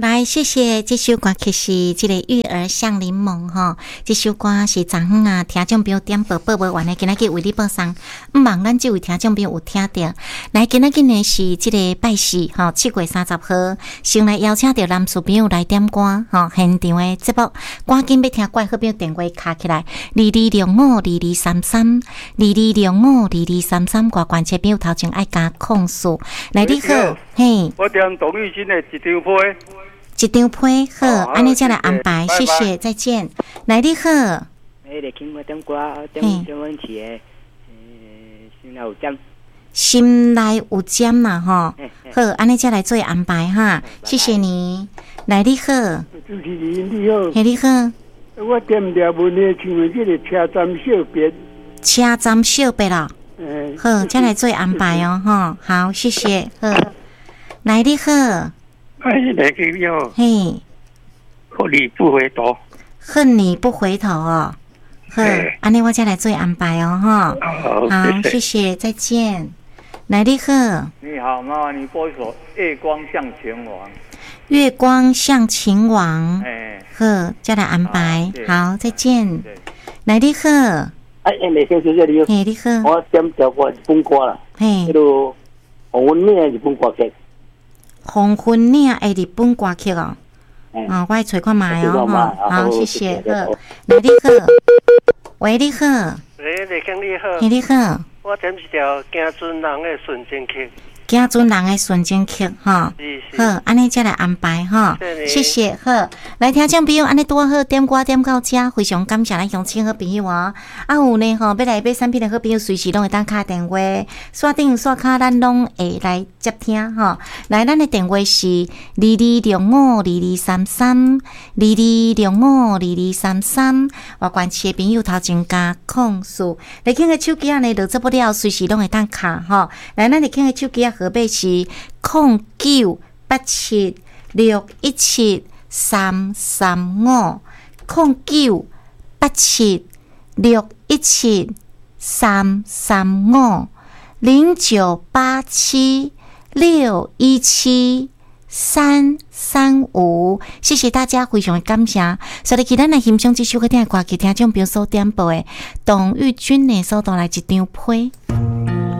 来，谢谢这首歌曲是这个育儿像柠檬吼，这首歌是昨昏啊听众朋友点播播完的，今仔日为你播送，毋望咱这位听众朋友有听到。来，今仔日呢是这个拜四吼，7月30号，先来邀请到男士朋友来点歌吼，现场的节目，赶紧要听怪好朋友电话卡起来，22052233，22052233，挂关切朋友头前爱加控诉。来，你好，嘿， 我点董玉金的一张批。 一张批好，安尼才来安排，谢谢，再见。来，你好。 来听我点歌，点问题的，心内有针。 心内有针嘛吼，好，安尼才来做安排哈，谢谢你。来，你好。 主持人你好。 嘿，你好。 我点问题，请问这个车站小别。 车站小别咯。好，才来做安排哦，吼，好，谢谢。好，来，你好。 哎，来个哟。 嘿， 恨你不回头。 恨你不回头哦。好，安尼我再来做安排哦，哈。好，谢谢，再见。来，你好。 你好，妈妈，你播一首《月光像秦王》。 月光像秦王。好，再来安排。好，再见。来，你好。 哎，你先小姐你好。 嘿，你好。 我点条歌日本歌啦。 嘿。 迄个黄昏岭日本歌曲。 黄昏岭的日本歌曲哦，我来找看卖哦，好，谢谢，好，来你好，喂，你好， 喂，李经理好， 你好， 我点一条行船人的纯情曲， 行船人的纯情曲哈，好，安尼再来安排哈，谢谢，好，来听众朋友，安尼多好，点歌点到这，非常感谢咱乡亲好朋友啊，有呢吼，要来买产品的好朋友，随时拢会当打电话，线顶线卡咱拢会来接听哈，来，咱的电话是22052233，22052233，我关切朋友头前加控诉，来听个手机啊呢，落这不了，随时拢会当卡哈，来，咱来听个手机啊。号码是0987617335，0987617335，谢谢大家，非常感谢。所以，咱来欣赏这首歌听的歌曲，听众朋友所点播的董玉君的所带来一张批。